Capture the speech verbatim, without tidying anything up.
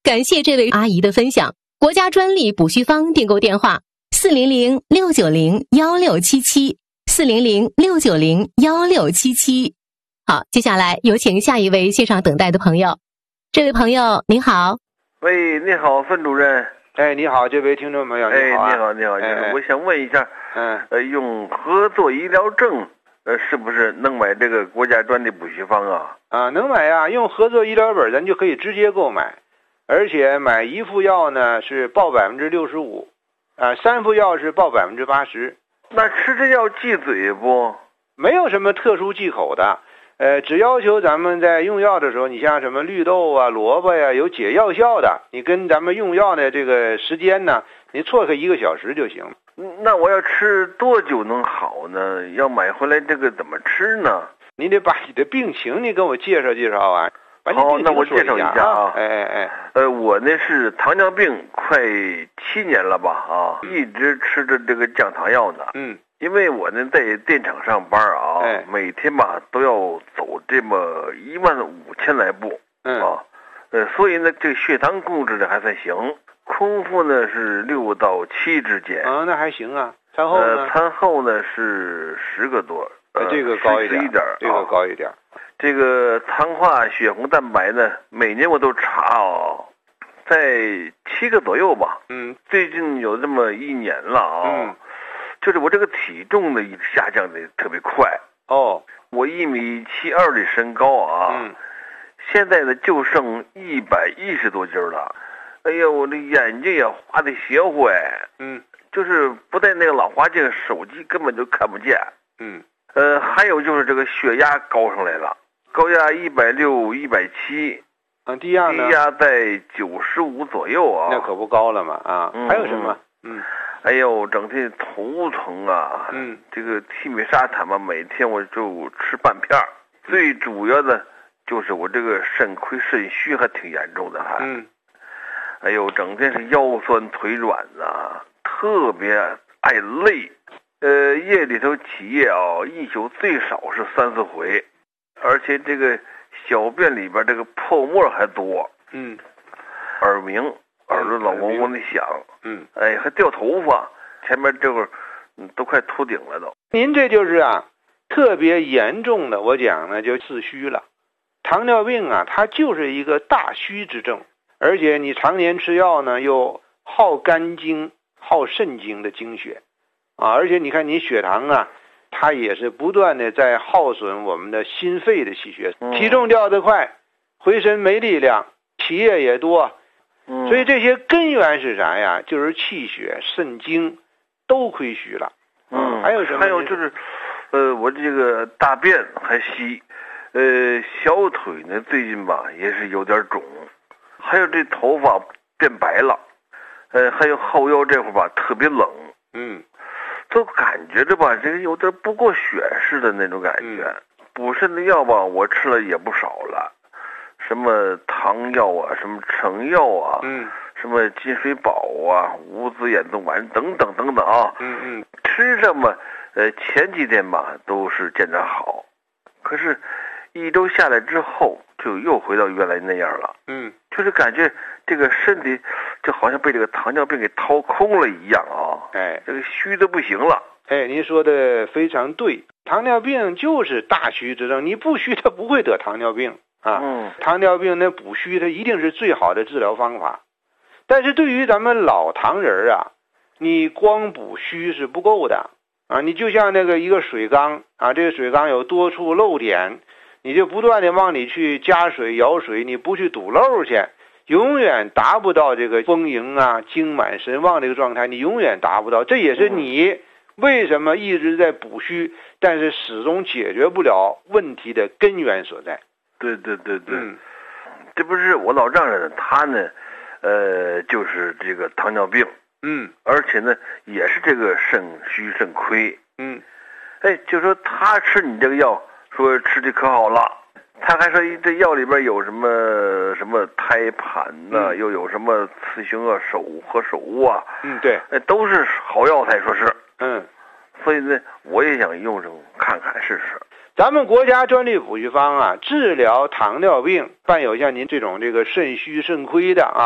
感谢这位阿姨的分享。国家专利补虚方订购电话：四零零六九零幺六七七，四零零六九零幺六七七。好，接下来有请下一位线上等待的朋友。这位朋友您好。 喂，你好，孙主任。 哎，你好，这位听众朋友，你好、啊。 哎，你好，你好， 哎、 我想问一下， 嗯， 呃，用合作医疗证，呃，是不是能买这个国家专利补虚方啊？ 啊，能买呀、啊，用合作医疗本咱就可以直接购买，而且买一副药呢是报百分之六十五，啊，三副药是报百分之八十。 那吃这药忌嘴不？ 没有什么特殊忌口的。呃，只要求咱们在用药的时候，你像什么绿豆啊、萝卜呀、啊，有解药效的，你跟咱们用药的这个时间呢，你错开一个小时就行了。 那我要吃多久能好呢？要买回来这个怎么吃呢？ 你得把你的病情你跟我介绍介绍啊。 好，那我介绍一下啊。 哎哎哎， 呃，我呢是糖尿病快七年了吧啊，一直吃着这个降糖药呢。 嗯。 因为我呢在电厂上班啊， 哎、 每天吧都要走这么一万五千来步， 嗯啊，呃，所以呢这血糖控制的还算行，空腹呢是六到七之间， 啊，那还行啊。餐后呢？ 呃，餐后呢是十个多， 呃，这个高一点， 一点， 这个高一点。 啊、这个糖化血红蛋白呢，每年我都查哦，在七个左右吧。 嗯， 最近有这么一年了啊。 嗯。 就是我这个体重的下降的特别快哦， 我一米七二的身高啊， 嗯， 现在呢就剩一百一十多斤了。哎呀，我的眼睛也花的邪乎哎， 嗯， 就是不带那个老花镜，手机根本就看不见。 嗯， 呃，还有就是这个血压高上来了，高压一百六、一百七， 啊，低压呢？ 低压在九十五左右啊， 那可不高了嘛啊！ 嗯、 还有什么？嗯。 哎呦，整天头疼啊！ 嗯， 这个替米沙坦嘛，每天我就吃半片儿。最主要的就是我这个肾亏肾虚还挺严重的，还。 嗯。 哎呦，整天是腰酸腿软呐，特别爱累。呃，夜里头起夜啊，一宿最少是三四回，而且这个小便里边这个泡沫还多。 嗯。 耳鸣。耳朵老嗡嗡的响， 嗯， 哎，还掉头发，前面这会儿，嗯，都快秃顶了都。 您这就是啊，特别严重的，我讲呢就自虚了。糖尿病啊，它就是一个大虚之症，而且你常年吃药呢，又耗肝经、耗肾经的经血，啊，而且你看你血糖啊，它也是不断的在耗损我们的心肺的气血， 嗯、 体重掉得快，回身没力量，起夜也多。所以这些根源是啥呀？就是气血、肾经都亏虚了。 嗯， 还有什么？ 还有就是，呃，我这个大便还稀，呃，小腿呢最近吧也是有点肿，还有这头发变白了，呃，还有后腰这块吧特别冷， 嗯， 都感觉着吧这个有点不过血似的那种感觉。嗯、补肾的药吧我吃了也不少了。什么糖药啊，什么成药啊， 嗯， 什么金水宝啊，无子衍宗丸等等等等啊， 嗯嗯， 吃这么，呃，前几天吧都是见着好，可是，一周下来之后就又回到原来那样了， 嗯， 就是感觉这个身体就好像被这个糖尿病给掏空了一样啊， 哎， 这个虚的不行了。 哎，您说的非常对，糖尿病就是大虚之症，你不虚它不会得糖尿病。啊， 嗯， 糖尿病那补虚它一定是最好的治疗方法，但是对于咱们老糖人啊，你光补虚是不够的啊！你就像那个一个水缸啊，这个水缸有多处漏点，你就不断的往里去加水舀水，你不去堵漏去，永远达不到这个丰盈啊、精满神旺这个状态，你永远达不到。这也是你为什么一直在补虚，但是始终解决不了问题的根源所在。 对对对对， 嗯， 这不是我老丈人，他呢，呃，就是这个糖尿病， 嗯， 而且呢，也是这个肾虚肾亏， 嗯， 哎，就说他吃你这个药，说吃的可好了，他还说这药里边有什么什么胎盘呐、啊嗯，又有什么雌雄啊、手和手啊， 嗯，对， 哎，都是好药材，说是， 嗯， 所以呢，我也想用上看看试试。 咱们国家专利补虚方啊，治疗糖尿病，伴有像您这种这个肾虚肾亏的啊。